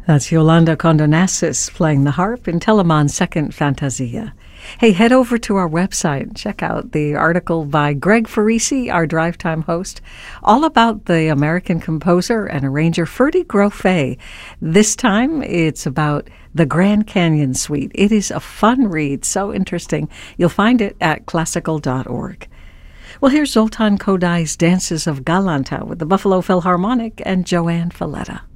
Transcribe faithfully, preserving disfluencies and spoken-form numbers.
That's Yolanda Condonassis playing the harp in Telemann's Second Fantasia. Hey, head over to our website. Check out the article by Greg Farisi, our Drive Time host, all about the American composer and arranger Ferdy Grofé. This time it's about the Grand Canyon Suite. It is a fun read, so interesting. You'll find it at classical dot org. Well, here's Zoltan Kodai's Dances of Galanta with the Buffalo Philharmonic and Joanne Falletta.